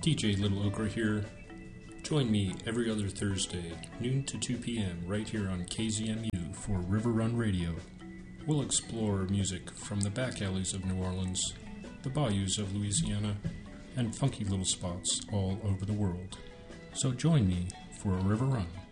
DJ Little Okra here. Join me every other Thursday, noon to 2 p.m., right here on KZMU for River Run Radio. We'll explore music from the back alleys of New Orleans, the bayous of Louisiana, and funky little spots all over the world. So join me for a River Run.